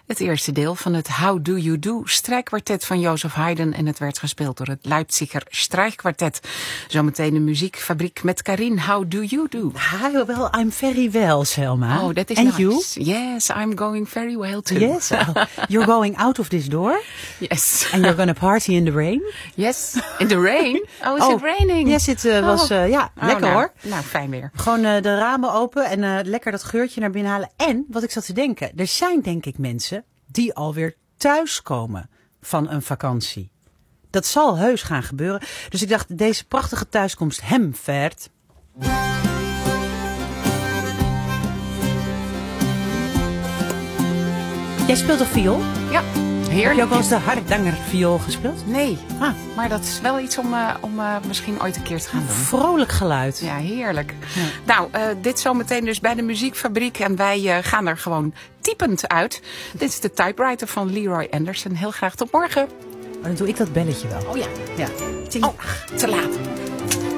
Het eerste deel van het How Do You Do strijkkwartet van Joseph Haydn en het werd gespeeld door het Leipziger Strijkkwartet. Zometeen de muziekfabriek met Karin. How Do You Do? Hi, well, I'm very well, Selma. Oh, that is And nice. you? Yes, I'm going very well too. Yes, you're going out of this door Yes. and you're going to party in the rain. Yes, in the rain. Oh, is it raining? Yes, het was lekker nou, hoor. Nou, fijn weer. Gewoon de ramen open en lekker dat geurtje naar binnen halen. En wat ik zat te denken, er zijn denk ik mensen die alweer thuiskomen van een vakantie. Dat zal heus gaan gebeuren. Dus ik dacht, deze prachtige thuiskomst Hemfert. Jij speelt toch viool? Ja, heerlijk. Heb je ook wel eens de Hardanger viool gespeeld? Nee, maar dat is wel iets om misschien ooit een keer te gaan doen. Vrolijk geluid. Ja, heerlijk. Ja. Nou, dit zometeen dus bij de muziekfabriek. En wij gaan er gewoon typend uit. Dit is de typewriter van Leroy Anderson. Heel graag tot morgen. Dan doe ik dat belletje wel. Oh ja. Ja. Oh, te laat.